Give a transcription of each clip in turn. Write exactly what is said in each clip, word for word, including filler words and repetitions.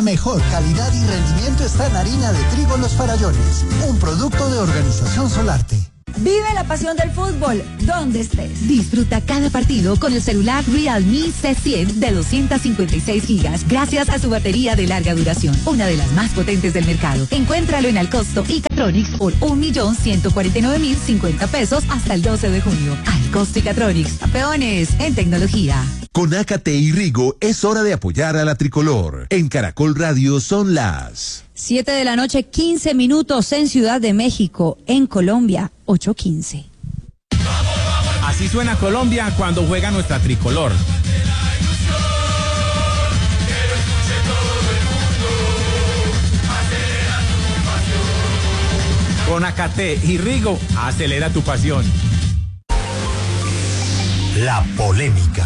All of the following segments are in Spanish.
La mejor calidad y rendimiento está en harina de trigo Los Farallones, un producto de Organización Solarte. Vive la pasión del fútbol, donde estés. Disfruta cada partido con el celular Realme C cien de doscientos cincuenta y seis gigas, gracias a su batería de larga duración, una de las más potentes del mercado. Encuéntralo en Alcosto y Catronics por un millón ciento cuarenta y nueve mil cincuenta pesos hasta el doce de junio. Alcosto y Catronics, campeones en tecnología. Con Ácate y Rigo es hora de apoyar a la tricolor. En Caracol Radio son las siete de la noche, quince minutos en Ciudad de México, en Colombia, ocho quince. Así suena Colombia cuando juega nuestra tricolor. Con Ácate y Rigo, acelera tu pasión. La polémica.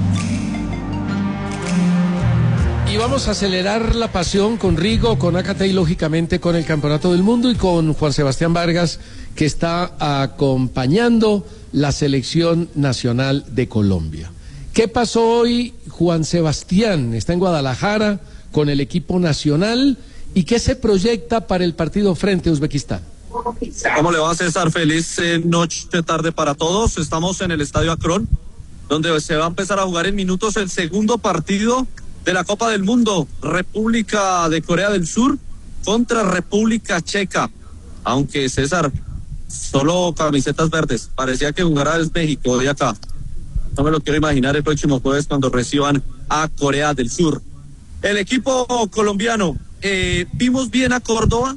Y vamos a acelerar la pasión con Rigo, con Ácate y lógicamente con el Campeonato del Mundo y con Juan Sebastián Vargas, que está acompañando la selección nacional de Colombia. ¿Qué pasó hoy, Juan Sebastián? Está en Guadalajara con el equipo nacional y ¿qué se proyecta para el partido frente a Uzbekistán? ¿Cómo le va, César? Feliz eh, noche, tarde para todos. Estamos en el Estadio Akron, donde se va a empezar a jugar en minutos el segundo partido de la Copa del Mundo, República de Corea del Sur contra República Checa. Aunque, César, solo camisetas verdes, parecía que jugara desde México de acá. No me lo quiero imaginar el próximo jueves cuando reciban a Corea del Sur. El equipo colombiano, eh, vimos bien a Córdoba,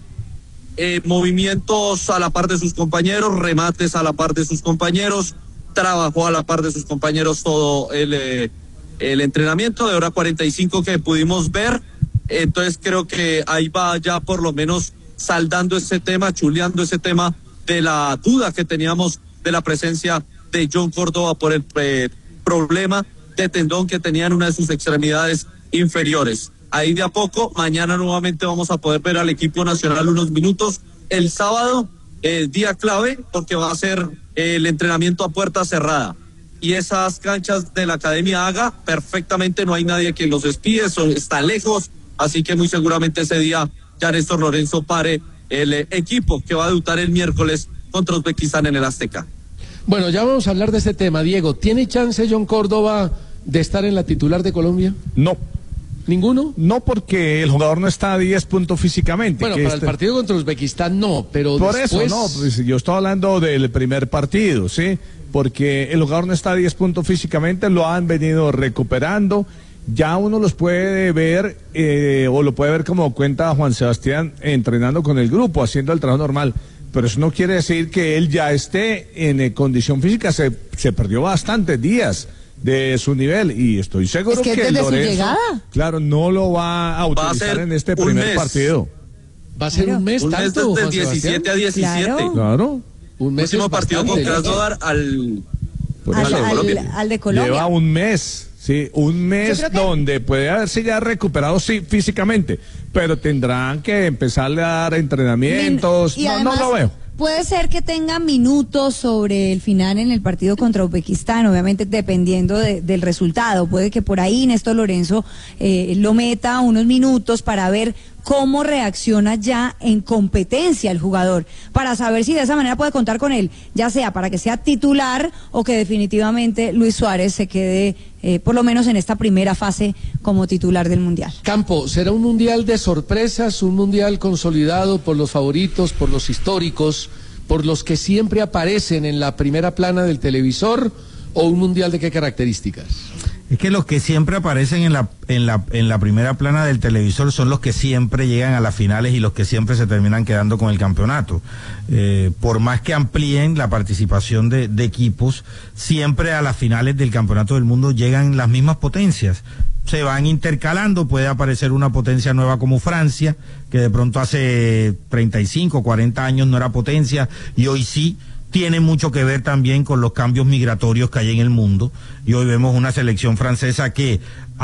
eh, movimientos a la par de sus compañeros, remates a la par de sus compañeros, trabajó a la par de sus compañeros todo el... Eh, el entrenamiento de hora cuarenta y cinco que pudimos ver. Entonces creo que ahí va ya por lo menos saldando ese tema, chuleando ese tema de la duda que teníamos de la presencia de John Córdoba por el eh, problema de tendón que tenía en una de sus extremidades inferiores. Ahí de a poco, mañana nuevamente vamos a poder ver al equipo nacional unos minutos. El sábado, eh, día clave, porque va a ser eh, el entrenamiento a puerta cerrada. Y esas canchas de la Academia Haga, perfectamente no hay nadie que los espíe, son, está lejos, así que muy seguramente ese día ya Néstor Lorenzo pare el eh, equipo que va a debutar el miércoles contra Uzbekistán en el Azteca. Bueno, ya vamos a hablar de ese tema, Diego. ¿Tiene chance John Córdoba de estar en la titular de Colombia? No. ¿Ninguno? No, porque el jugador no está a diez puntos físicamente. Bueno, para este... el partido contra Uzbekistán no, pero por después... eso, no, pues yo estoy hablando del primer partido, ¿sí? Porque el jugador no está a diez puntos físicamente, lo han venido recuperando, ya uno los puede ver, eh, o lo puede ver como cuenta Juan Sebastián, entrenando con el grupo, haciendo el trabajo normal, pero eso no quiere decir que él ya esté en eh, condición física, se, se perdió bastantes días de su nivel, y estoy seguro es que, que desde Lorenzo, su llegada, claro, no lo va a utilizar va a en este primer mes. partido. Va a ser claro. un mes, Un tanto, mes desde Juan el diecisiete Sebastián. a diecisiete. Claro. Claro. Un mes Último es partido con bastante. Krasnodar al, Por al, eso. al de al, Colombia. al de Colombia. Lleva un mes, sí, un mes Yo creo que... donde puede haberse ya recuperado sí, físicamente, pero tendrán que empezarle a dar entrenamientos. Y no, además, no lo veo. puede ser que tenga minutos sobre el final en el partido contra Uzbekistán, obviamente dependiendo de, del resultado. Puede que por ahí Néstor Lorenzo eh, lo meta unos minutos para ver cómo reacciona ya en competencia el jugador, para saber si de esa manera puede contar con él, ya sea para que sea titular o que definitivamente Luis Suárez se quede eh, por lo menos en esta primera fase como titular del Mundial. Campo, ¿será un Mundial de sorpresas, un Mundial consolidado por los favoritos, por los históricos, por los que siempre aparecen en la primera plana del televisor, o un Mundial de qué características? Es que los que siempre aparecen en la, en la, en la primera plana del televisor son los que siempre llegan a las finales y los que siempre se terminan quedando con el campeonato. Eh, por más que amplíen la participación de, de equipos, siempre a las finales del campeonato del mundo llegan las mismas potencias. Se van intercalando, puede aparecer una potencia nueva como Francia, que de pronto hace treinta y cinco, cuarenta años no era potencia y hoy sí. Tiene mucho que ver también con los cambios migratorios que hay en el mundo, y hoy vemos una selección francesa que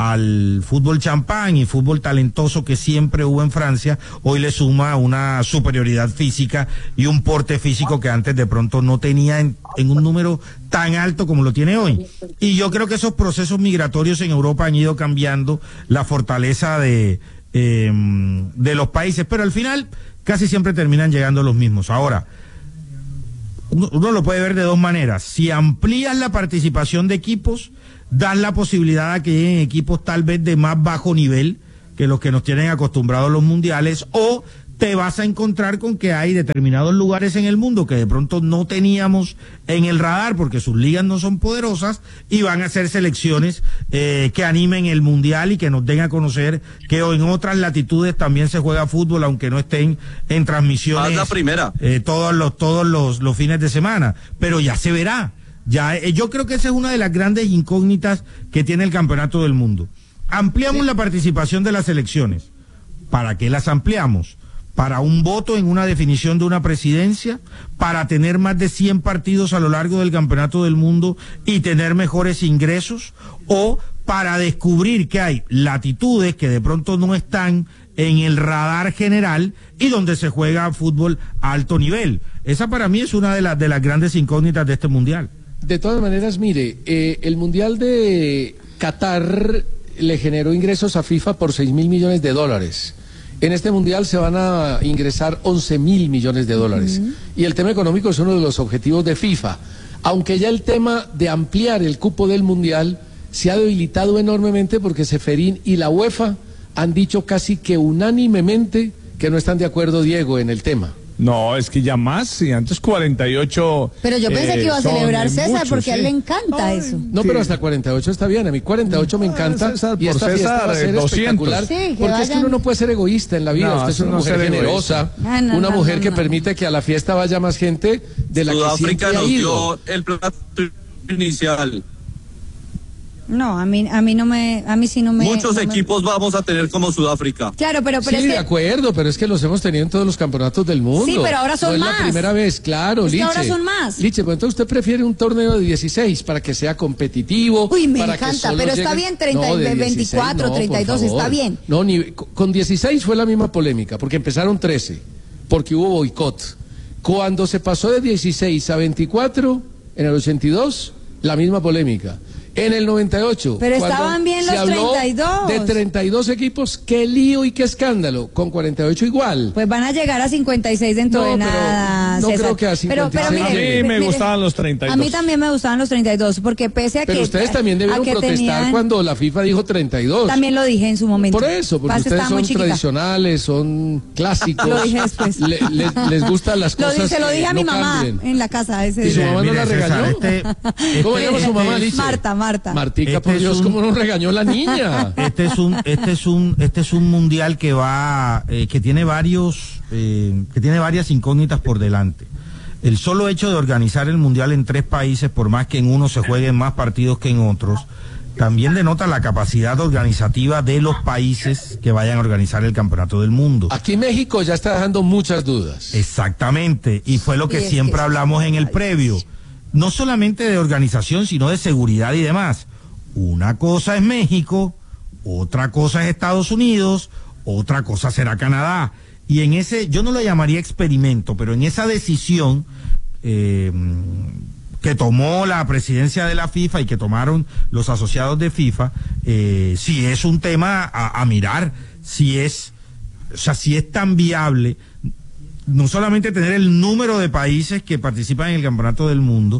al fútbol champán y fútbol talentoso que siempre hubo en Francia, hoy le suma una superioridad física y un porte físico que antes de pronto no tenía en, en un número tan alto como lo tiene hoy. Y yo creo que esos procesos migratorios en Europa han ido cambiando la fortaleza de eh, de los países, pero al final casi siempre terminan llegando los mismos. Ahora, uno, uno lo puede ver de dos maneras. Si amplías la participación de equipos, das la posibilidad a que lleguen equipos tal vez de más bajo nivel que los que nos tienen acostumbrados los mundiales, o te vas a encontrar con que hay determinados lugares en el mundo que de pronto no teníamos en el radar porque sus ligas no son poderosas, y van a hacer selecciones eh, que animen el mundial y que nos den a conocer que en otras latitudes también se juega fútbol, aunque no estén en transmisiones. Haz la primera. Eh, todos los todos los, los fines de semana, pero ya se verá. Ya, eh, yo creo que esa es una de las grandes incógnitas que tiene el Campeonato del Mundo. Ampliamos sí. la participación de las selecciones. ¿Para qué las ampliamos? ¿Para un voto en una definición de una presidencia? ¿Para tener más de cien partidos a lo largo del Campeonato del Mundo y tener mejores ingresos? ¿O para descubrir que hay latitudes que de pronto no están en el radar general y donde se juega fútbol a alto nivel? Esa para mí es una de las de las grandes incógnitas de este Mundial. De todas maneras, mire, eh, el Mundial de Qatar le generó ingresos a FIFA por seis mil millones de dólares. En este mundial se van a ingresar once mil millones de dólares. Uh-huh. Y el tema económico es uno de los objetivos de FIFA. Aunque ya el tema de ampliar el cupo del mundial se ha debilitado enormemente porque Ceferín y la UEFA han dicho casi que unánimemente que no están de acuerdo, Diego, en el tema. No, es que ya más, y antes cuarenta y ocho. Pero yo pensé eh, que iba a celebrar César, muchos, porque sí. a él le encanta Ay, eso. No, sí. pero hasta cuarenta y ocho está bien, a mí cuarenta y ocho me encanta. César, y esta César, fiesta va a ser espectacular, sí, porque vayan. Es que uno no puede ser egoísta en la vida. No, usted es una no mujer generosa, no, no, una no, mujer no, que no. permite que a la fiesta vaya más gente de la Sudáfrica que siempre ha ido. Nos dio el plato inicial. No, a mí, a mí no me, a mí sí no me. Muchos no equipos me... vamos a tener como Sudáfrica. Claro, pero, pero sí, es que... de acuerdo, pero es que los hemos tenido en todos los campeonatos del mundo. Sí, pero ahora son no más. Es la primera vez, claro, es Liche. Que ahora son más. Liche, pues entonces usted prefiere un torneo de dieciséis para que sea competitivo. Uy, me para encanta, que pero llegue... está bien, treinta, no, veinticuatro, no, treinta y dos, está bien. No, ni con dieciséis fue la misma polémica, porque empezaron trece, porque hubo boicot. Cuando se pasó de dieciséis a veinticuatro, en el ochenta y dos, la misma polémica. En el noventa y ocho. Pero estaban bien los treinta y dos. De treinta y dos equipos, qué lío y qué escándalo. Con cuarenta y ocho igual. Pues van a llegar a cincuenta y seis dentro no, de nada. No César. Creo que a cincuenta y seis. Pero, pero mire, a mí me mire, gustaban los treinta y dos. A mí también me gustaban los treinta y dos, porque pese a pero que. Pero ustedes también debieron protestar tenían... cuando la FIFA dijo treinta y dos. También lo dije en su momento. Por eso, porque Pase ustedes son tradicionales, son clásicos. Lo dije después. Le, le, les gustan las cosas. Lo dije, se lo dije a mi no mamá cambien. en la casa ese ¿Y su mamá mire, no la César, regañó? Este, ¿Cómo este, llama su mamá, Liche? Marta, Marta. Martica, este por Dios, un... ¿cómo nos regañó la niña? Este es un, este es un, este es un mundial que va, eh, que tiene varios, eh, que tiene varias incógnitas por delante. El solo hecho de organizar el mundial en tres países, por más que en uno se jueguen más partidos que en otros, también denota la capacidad organizativa de los países que vayan a organizar el Campeonato del Mundo. Aquí México ya está dejando muchas dudas. Exactamente, y fue lo que sí, siempre que hablamos en el previo, no solamente de organización, sino de seguridad y demás. Una cosa es México, otra cosa es Estados Unidos, otra cosa será Canadá. Y en ese, yo no lo llamaría experimento, pero en esa decisión eh, que tomó la presidencia de la FIFA y que tomaron los asociados de FIFA, eh, si es un tema a, a mirar, si es, o sea, si es tan viable, no solamente tener el número de países que participan en el Campeonato del Mundo,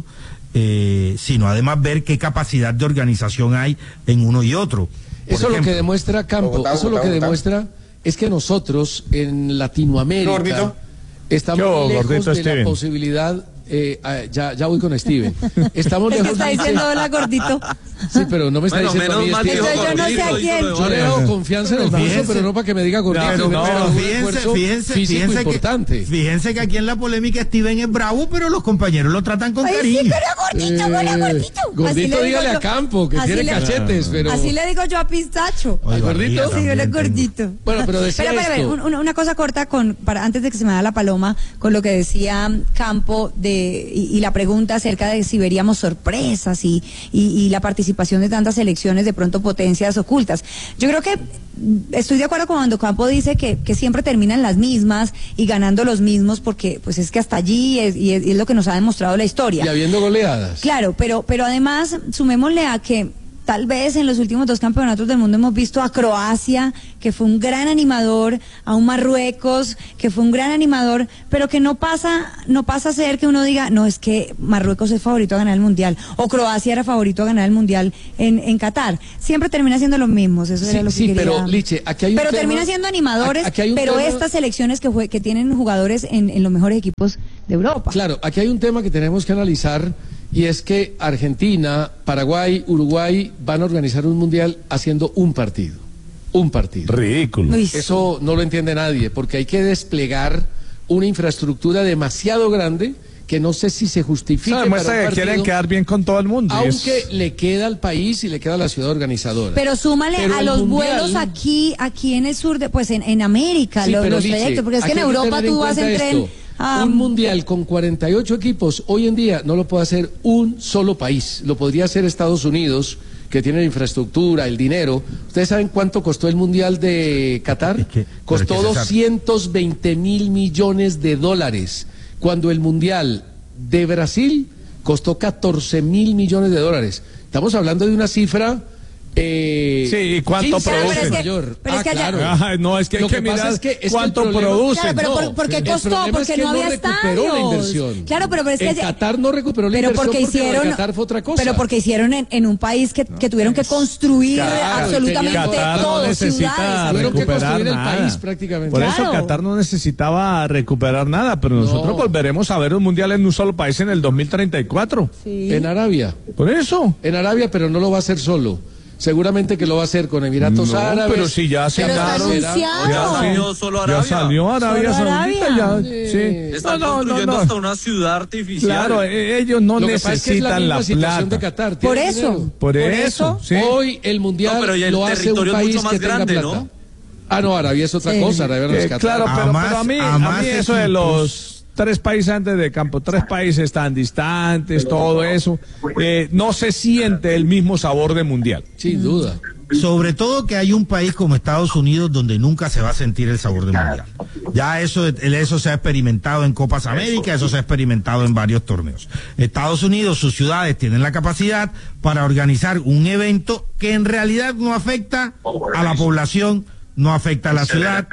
eh, sino además ver qué capacidad de organización hay en uno y otro. Por eso ejemplo, lo que demuestra, Campo, Bogotá, eso Bogotá, lo que Bogotá. demuestra es que nosotros en Latinoamérica Gordito. estamos Yo, lejos gordito, de Steven. la posibilidad. Eh, ah, ya, ya voy con Steven. Estamos Es que lejos está de- diciendo hola gordito. Sí, pero no me está Bueno, diciendo a mí, menos mal Steven. dijo Entonces yo no sé a gordito, quién. hijo Yo de- le hago confianza en el Fíjense. curso, pero no para que me diga gordito. No, me no, haga un fíjense, esfuerzo fíjense, físico fíjense importante. que, fíjense que aquí en la polémica Steven es bravo, pero los compañeros lo tratan con Ay, cariño. sí, pero gordito, Eh, hola gordito. Así Gordito, le digo dígale yo. a Campo que Así tiene le- cachetes, pero. Así le digo yo a Pistacho. Oiga, ¿Gordito? amiga, Sí, también él es tengo. gordito. Bueno, pero decía Pero, pero, esto. pero, un- una, una cosa corta con para antes de que se me da la paloma con lo que decía Campo de y, y la pregunta acerca de si veríamos sorpresas y, y, y la participación de tantas elecciones, de pronto potencias ocultas. Yo creo que mm, estoy de acuerdo con cuando Campo dice que, que siempre terminan las mismas y ganando los mismos porque pues es que hasta allí es, y es, y es lo que nos ha demostrado la historia. Y habiendo goleadas. Claro, pero, pero además sumémosle a que tal vez en los últimos dos campeonatos del mundo hemos visto a Croacia, que fue un gran animador, a un Marruecos, que fue un gran animador, pero que no pasa, no pasa a ser que uno diga, no, es que Marruecos es favorito a ganar el Mundial, o Croacia era favorito a ganar el Mundial en, en Qatar. Siempre termina siendo los mismos, eso sí, era lo que sí, quería. pero Liche, aquí hay un Pero tema, termina siendo animadores, pero tema, estas selecciones que fue, que tienen jugadores en, en los mejores equipos de Europa. Claro, aquí hay un tema que tenemos que analizar, y es que Argentina, Paraguay, Uruguay van a organizar un mundial haciendo un partido. Un partido. Ridículo. Uy, Eso no lo entiende nadie, porque hay que desplegar una infraestructura demasiado grande que no sé si se justifica. Eso demuestra que quieren quedar bien con todo el mundo. Aunque es... le queda al país y le queda a la ciudad organizadora. Pero súmale pero a los mundial... vuelos aquí, aquí en el sur, de, pues en, en América, sí, los, pero los Liche, trayectos, porque es que en Europa tú vas en tren. Um, un mundial con cuarenta y ocho equipos, hoy en día no lo puede hacer un solo país, lo podría hacer Estados Unidos, que tiene la infraestructura, el dinero. ¿Ustedes saben cuánto costó el mundial de Qatar? ¿Qué? Costó ¿Pero qué se doscientos veinte mil millones de dólares, cuando el mundial de Brasil costó catorce mil millones de dólares. Estamos hablando de una cifra... Eh, sí, ¿y cuánto producen? Pero, pero es que ah, allá... claro. Ay, no, es que hay Lo que, que mirar pasa es que, es cuánto que el problema, producen. Claro, pero no, por, ¿por qué el costó? problema Porque es que no había recuperó estadios. la inversión. Claro, pero, pero es que... En Qatar no recuperó la pero inversión porque porque hicieron, Qatar fue otra cosa. Pero porque hicieron en, en un país que, que tuvieron que construir Claro, absolutamente Qatar todo, no necesita ciudades. Tuvieron que recuperar construir el nada. país prácticamente. Por Claro. eso Qatar no necesitaba recuperar nada, pero nosotros No. volveremos a ver un mundial en un solo país en el dos mil treinta y cuatro. Sí. En Arabia. Por eso. En Arabia, pero no lo va a hacer solo. Seguramente que lo va a hacer con Emiratos No, Árabes. pero si ya se Pero está ganaron. anunciado. Ya No. salió solo Arabia. Ya salió Arabia Solo Saudita, Arabia. ya. Sí. Están No, no, construyendo no, no. hasta una ciudad artificial. Claro, eh, ellos no Lo que pasa es que es la necesitan misma la situación de plata. Qatar. Por ¿tienen eso. dinero? Por eso, sí. Hoy el mundial No, pero ya el lo hace un territorio es país mucho más que tenga grande, plata. ¿no? Ah, no, Arabia es otra Sí. cosa. Arabia no es Eh, Qatar. claro, A pero, más- pero a mí, a a más mí eso de equipos. los tres países antes de campo, tres países tan distantes, todo eso, eh, no se siente el mismo sabor de mundial. Sin duda. Sobre todo que hay un país como Estados Unidos donde nunca se va a sentir el sabor del mundial. Ya eso, eso se ha experimentado en Copas América, eso se ha experimentado en varios torneos. Estados Unidos, sus ciudades tienen la capacidad para organizar un evento que en realidad no afecta a la población, no afecta a la ciudad,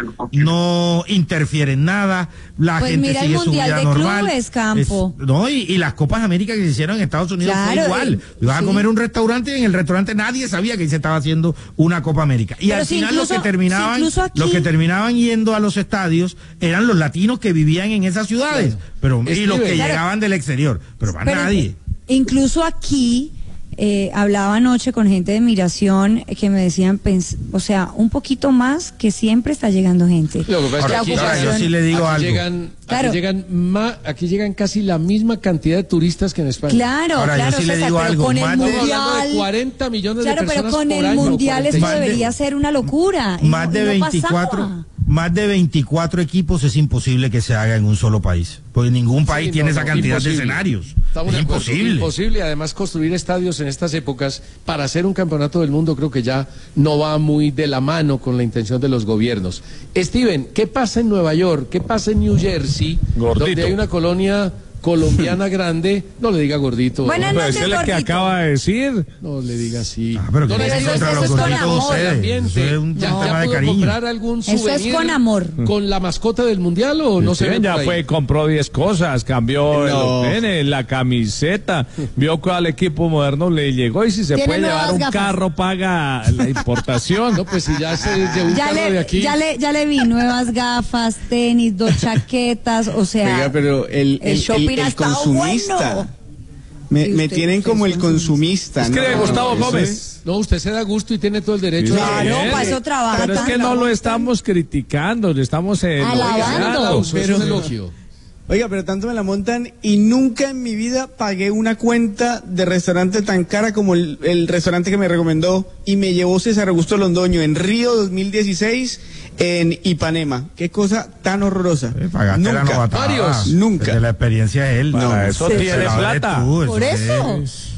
no interfiere en nada, la Pues gente mira el sigue su Mundial vida de normal. Clubes, Campo. Es- no, y, y las Copas América que se hicieron en Estados Unidos Claro, fue igual. eh, Ibas sí. a comer un restaurante y en el restaurante nadie sabía que se estaba haciendo una Copa América. Y Pero al si final incluso- los que terminaban, si incluso aquí- los que terminaban yendo a los estadios eran los latinos que vivían en esas ciudades, pero y Steven. los que Claro. llegaban del exterior, pero más Pero nadie. Incluso aquí, eh, hablaba anoche con gente de Migración eh, que me decían, pens- o sea, un poquito más que siempre está llegando gente. Lo que pasa es que Ahora, aquí ahora, llegan- yo sí le digo aquí algo. Llegan, Claro. aquí, llegan ma- aquí llegan casi la misma cantidad de turistas que en España. Claro, Ahora, yo claro, sí le César, digo pero algo, con el más de- Estamos hablando de mundial. cuarenta millones Claro, de pero personas con por el año, mundial esto cuarenta y cinco. debería ser una locura. y Más no- de y no veinticuatro, pasaba. más de veinticuatro equipos es imposible que se haga en un solo país, porque ningún país Sí, tiene no, esa no, cantidad de imposible. escenarios. Estamos Es de acuerdo, imposible. Imposible, además construir estadios en estas épocas para hacer un campeonato del mundo creo que ya no va muy de la mano con la intención de los gobiernos. Steven, ¿qué pasa en Nueva York? ¿Qué pasa en New Jersey? Gordito. Donde hay una colonia colombiana grande, no le diga gordito. Buenas Pero noches, ese es el que gordito. acaba de decir. No le diga así. Ah, pero no que le eso diga es contra eso los es con gorditos de amor. ustedes. ambiente. Eso es un ¿Ya, tema ya de pudo cariño. comprar algún Eso es souvenir con amor. con la mascota del mundial o no se Sí, ve ya por ahí? fue, compró diez cosas, cambió No. el pene, la camiseta, vio cuál equipo moderno le llegó y si se Tiene puede llevar nuevas un gafas. carro paga la importación. No, pues si ya se llevó un Ya carro de le, aquí. ya, le, ya le vi nuevas gafas, tenis, dos chaquetas, o sea, Oiga, pero el, el el, shopping el- ha el estado consumista. bueno. Me, Sí, me usted- tienen usted como es el consumista. Es que ¿no? de Gustavo Eso Gómez. es- No, usted se da gusto y tiene todo el derecho. Claro, Bien. para eso trabaja. Pero es que tanto. no lo estamos criticando, le estamos eh, Alabando. elogiando. Aplauso, es Pero- un elogio. Oiga, pero tanto me la montan y nunca en mi vida pagué una cuenta de restaurante tan cara como el, el restaurante que me recomendó y me llevó César Augusto Londoño en Río dos mil dieciséis en Ipanema. Qué cosa tan horrorosa. Eh, Pagaste la Nunca. novatada. Varios. Nunca. De la experiencia es él. Para eso Se tiene la vale plata. tú, Por eso. es-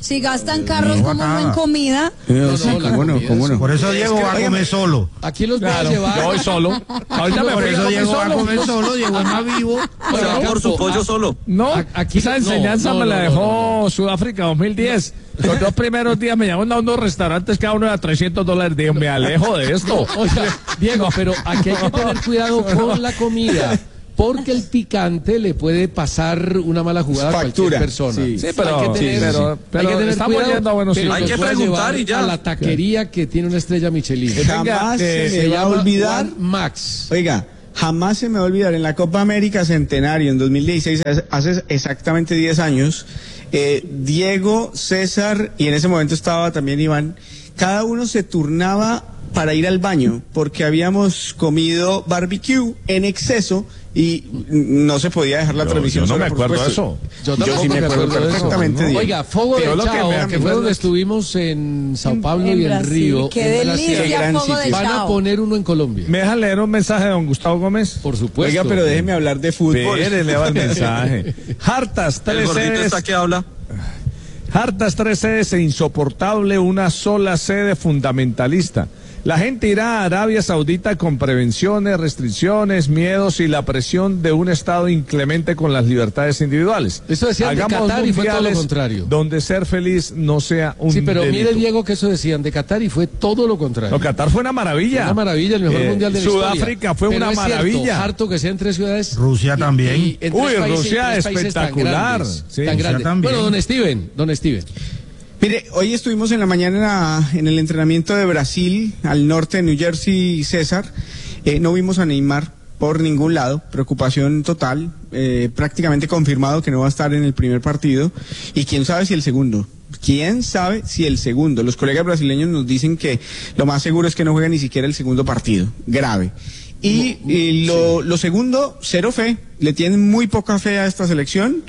Si gastan carros, No como no en acaba. comida. No, no, sí, la cómo no, comida cómo es- no. Por eso Diego va a Óigame, comer solo. Aquí los voy Claro, a llevar. yo voy solo. Ahorita me Por fui a eso comer Diego va a solo. comer solo, Diego es más vivo. Se va por su pollo solo. No, A- aquí- esa no, enseñanza no, me la no, dejó no, no. Sudáfrica dos mil diez. Los dos primeros días me llamaron a unos restaurantes, cada uno a trescientos dólares. Digo, me alejo de esto. Oiga, Diego, pero aquí hay que tener cuidado con la comida. Porque el picante le puede pasar una mala jugada a cualquier Factura, persona. sí. Sí, pero- hay que tener, sí, pero- hay pero que tener estamos cuidado, yendo a buenos pero sitios. Hay nos que puede preguntar llevar y ya. a la taquería que tiene una estrella Michelin. Jamás eh, se me Se va a llama olvidar. One Max. Oiga, jamás se me va a olvidar, en la Copa América Centenario en dos mil dieciséis, hace- hace exactamente diez años, eh, Diego, César y en ese momento estaba también Iván, cada uno se turnaba para ir al baño porque habíamos comido barbecue en exceso y no se podía dejar la Yo- transmisión. yo no sola, me por acuerdo de supuesto. eso. Yo, Yo tampoco sí me acuerdo de eso. perfectamente, Diego. Oiga, Fogo Pero de lo que Chao, me que acuerdo fue donde es- estuvimos en Sao Paulo En y en Brasil. Río. Qué en Brasil. delicia, gran Fogo de sitio. Van a Chao. poner uno en Colombia. ¿Me deja leer un mensaje de don Gustavo Gómez? Por supuesto. Oiga, pero déjeme hablar de fútbol. Espere, leo el mensaje. Hartas, El tres gordito sedes. está que habla. Hartas tres sedes e insoportable una sola sede fundamentalista. La gente irá a Arabia Saudita con prevenciones, restricciones, miedos y la presión de un Estado inclemente con las libertades individuales. Eso decían de Hagamos Qatar y fue todo lo mundiales contrario. donde ser feliz no sea un Sí, pero delito. mire, Diego, que eso decían de Qatar y fue todo lo contrario. No, Qatar fue una maravilla. Una maravilla, el mejor Eh, mundial de la historia. Sudáfrica fue Pero una es cierto, maravilla. harto que sea en tres ciudades. Rusia y- también. y en Uy, tres países, Rusia en tres países tan espectacular. grandes, Sí, tan Rusia grandes. también. Bueno, don Steven, don Steven. Mire, hoy estuvimos en la mañana en el entrenamiento de Brasil, al norte de New Jersey, César. Eh, no vimos a Neymar por ningún lado, preocupación total, eh, prácticamente confirmado que no va a estar en el primer partido. Y quién sabe si el segundo. ¿Quién sabe si el segundo? Los colegas brasileños nos dicen que lo más seguro es que no juegue ni siquiera el segundo partido. Grave. Y, y lo, lo segundo, cero fe. Le tienen muy poca fe a esta selección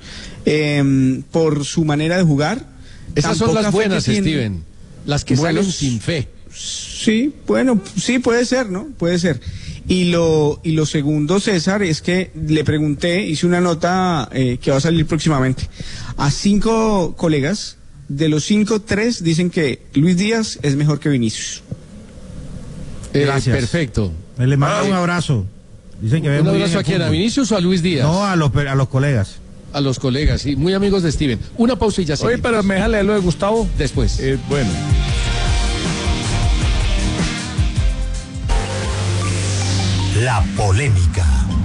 eh, por su manera de jugar. Esas Tan son poca las fe buenas, que tiene. Steven. Las que Buenos- salen sin fe. Sí, bueno, sí puede ser, ¿no? Puede ser. Y lo, y lo segundo, César, es que le pregunté, hice una nota eh, que va a salir próximamente, a cinco colegas, de los cinco, tres dicen que Luis Díaz es mejor que Vinicius. Eh, Gracias. Perfecto. Le mando un abrazo. Dicen que ve ¿Un muy bien abrazo el a quién? ¿A fútbol. Vinicius o a Luis Díaz? No, a los, a los colegas. A los colegas, sí, muy amigos de Steven. Una pausa y ya Oye, seguimos. pero me deja leer lo de Gustavo. Después. Eh, bueno. La polémica.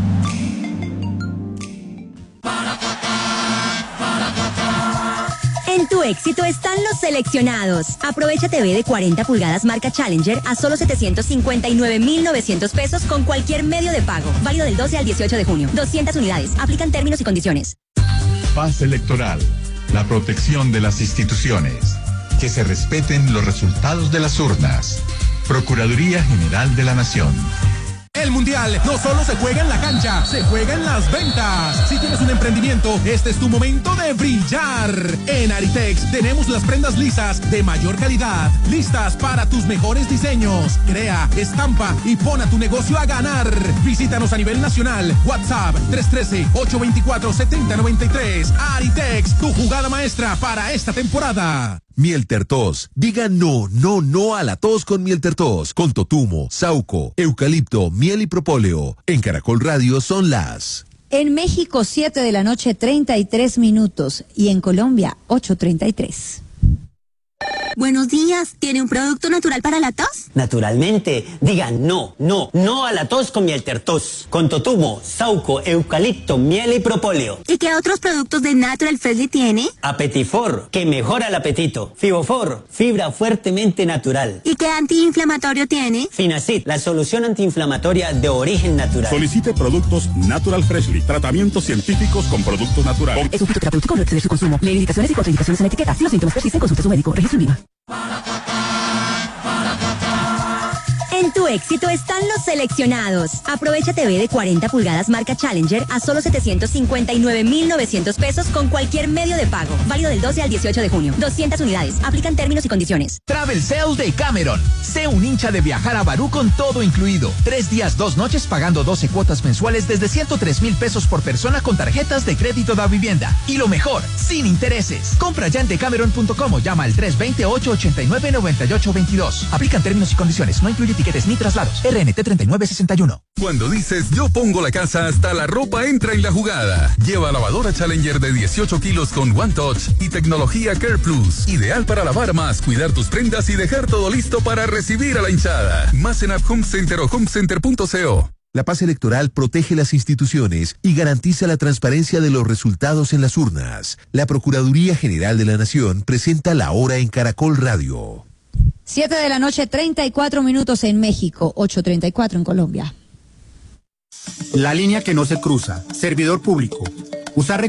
En tu éxito están los seleccionados. Aprovecha T V de cuarenta pulgadas marca Challenger a solo setecientos cincuenta y nueve mil novecientos pesos con cualquier medio de pago. Válido del doce al dieciocho de junio. doscientas unidades. Aplican términos y condiciones. Paz electoral. La protección de las instituciones. Que se respeten los resultados de las urnas. Procuraduría General de la Nación. El Mundial no solo se juega en la cancha, se juega en las ventas. Si tienes un emprendimiento, este es tu momento de brillar. En Aritex tenemos las prendas lisas de mayor calidad, listas para tus mejores diseños. Crea, estampa y pon a tu negocio a ganar. Visítanos a nivel nacional. WhatsApp tres uno tres, ocho dos cuatro, siete cero nueve tres. Aritex, tu jugada maestra para esta temporada. Miel Tertos. Diga no, no, no a la tos con Miel Tertos. Con totumo, sauco, eucalipto, miel y propóleo. En Caracol Radio son las... En México, siete de la noche, treinta y tres minutos. Y en Colombia, ocho treinta y tres. Buenos días. ¿Tiene un producto natural para la tos? Naturalmente, diga no, no, no a la tos con Miel Tertos. Con totumo, sauco, eucalipto, miel y propóleo. ¿Y qué otros productos de Natural Freshly tiene? Apetifor, que mejora el apetito. Fibofor, fibra fuertemente natural. ¿Y qué antiinflamatorio tiene? Finacid, la solución antiinflamatoria de origen natural. Solicite productos Natural Freshly, tratamientos científicos con productos naturales. Es un fitoterapéutico, no exceder su consumo. Lee indicaciones y contraindicaciones en la etiqueta. Si los síntomas persisten, consulte a su médico. Registro INVIMA. En tu tu éxito están los seleccionados. Aprovecha T V de cuarenta pulgadas marca Challenger a solo setecientos cincuenta y nueve mil novecientos pesos con cualquier medio de pago. Válido del doce al dieciocho de junio. doscientas unidades. Aplican términos y condiciones. Travel Sale de Cameron. Sé un hincha de viajar a Barú con todo incluido. Tres días, dos noches pagando doce cuotas mensuales desde ciento tres mil pesos por persona con tarjetas de crédito da vivienda. Y lo mejor, sin intereses. Compra ya en decameron punto com o llama al tres dos cero, ocho ocho nueve, nueve ocho dos dos. Aplican términos y condiciones. No incluye tiquetes ni traslados. R N T treinta y nueve sesenta y uno. Cuando dices yo pongo la casa, hasta la ropa entra en la jugada. Lleva lavadora Challenger de dieciocho kilos con One Touch y tecnología Care Plus. Ideal para lavar más, cuidar tus prendas y dejar todo listo para recibir a la hinchada. Más en App Home Center o homecenter punto co. La paz electoral protege las instituciones y garantiza la transparencia de los resultados en las urnas. La Procuraduría General de la Nación presenta La Hora en Caracol Radio. Siete de la noche, treinta y cuatro minutos en México, ocho treinta y cuatro en Colombia. La línea que no se cruza. Servidor público. Usar